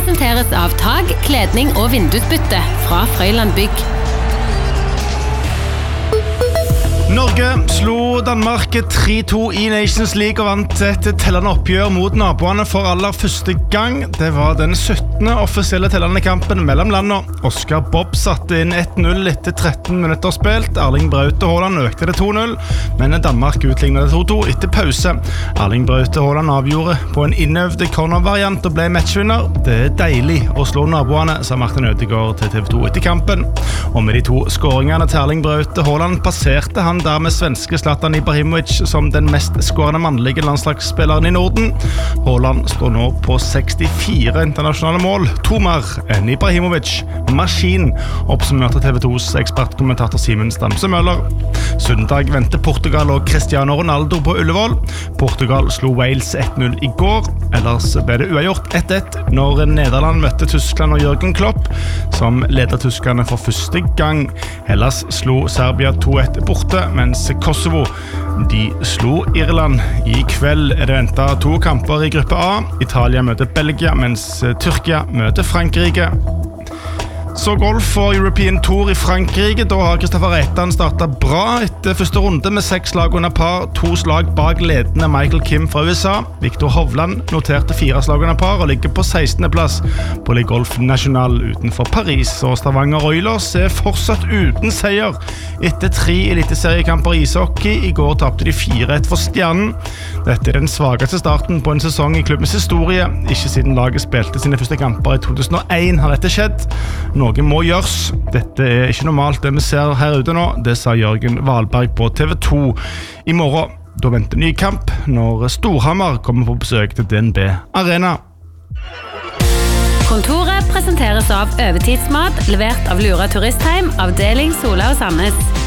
presenteres av tag, kledning og vindusbytte fra Frøyland Bygg. Norge slo Danmark 3-2 i Nations League og vant et tellende oppgjør mot naboene for aller første gang. Det var den 17. offisielle tellende kampen mellom landene. Oscar Bob satte inn 1-0 etter 13 minutter spilt. Erling Braut Haaland økte det 2-0, men Danmark utlignet det 2-2 etter pause. Erling Braut Haaland avgjorde på en innøvd cornervariant og ble matchvinner. Det er deilig å slå naboene, sa Martin Ødegaard til TV 2 etter kampen. Og med de 2 skåringene til Erling Braut Haaland passerte han dermed svenske Zlatan Ibrahimovic som den mest skårende mannlige landslagsspilleren i Norden. Haaland står nå på 64 internasjonale mål, 2 mer enn Ibrahimovic. Maskin, oppsummerte TV 2s ekspertkommentator Simen Stamse Møller. Søndag venter Portugal og Cristiano Ronaldo på Ullevål. Portugal slo Wales 1-0 i går, ellers ble det uavgjort 1-1 når Nederland møtte Tyskland og Jürgen Klopp, som leder tyskerne for første gang. Hellas slo Serbia 2-1 borte, mens Kosovo de slo Irland. I kveld er det ventet 2 kamper i gruppe A. Italia møter Belgia, mens Tyrkia møter Frankrike. Så golf og European Tour i Frankrike. Da har Kristoffer Reitan startet bra etter første runde med 6 slag under par, 2 slag bak ledende Michael Kim fra USA. Victor Hovland noterte 4 slag under par og ligger på 16. plass på Le Golf National utenfor Paris. Og Stavanger Oilers er fortsatt uten seier etter 3 eliteseriekamper i ishockey. I går tapte de 4-1 for Stjernen. Dette er den svageste starten på en sesong i klubbens historie. Ikke siden laget spilte sine første kamper i 2001 har dette skjedd. Noe må gjøres. Dette er ikke normalt det vi ser her ute nå, det sa Jørgen Wahlberg på TV 2. I morgen, da venter ny kamp når Storhamar kommer på besøk til DNB Arena. Kontoret presenteres av Øvetidsmat, levert av Lura Turistheim, avdeling Sola og Sandnes.